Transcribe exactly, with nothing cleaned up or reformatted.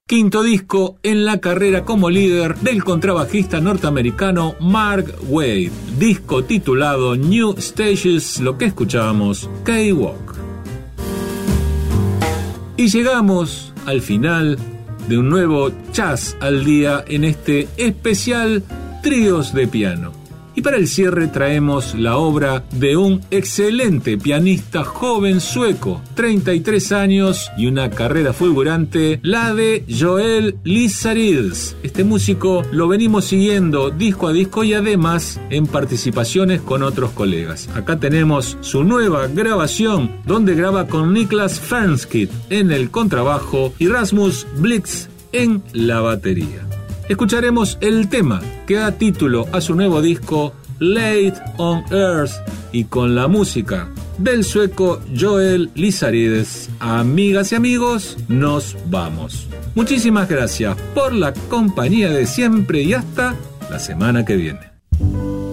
quinto disco en la carrera como líder del contrabajista norteamericano Mark Waid, disco titulado New Stages, lo que escuchábamos, K-Walk. Y llegamos al final de un nuevo Jazz al Día en este especial Tríos de Piano. Y para el cierre traemos la obra de un excelente pianista joven sueco, treinta y tres años y una carrera fulgurante, la de Joel Lissarides. Este músico lo venimos siguiendo disco a disco y además en participaciones con otros colegas. Acá tenemos su nueva grabación donde graba con Niklas Fernskit en el contrabajo y Rasmus Blix en la batería. Escucharemos el tema que da título a su nuevo disco Late on Earth y con la música del sueco Joel Lissarides. Amigas y amigos, nos vamos. Muchísimas gracias por la compañía de siempre y hasta la semana que viene.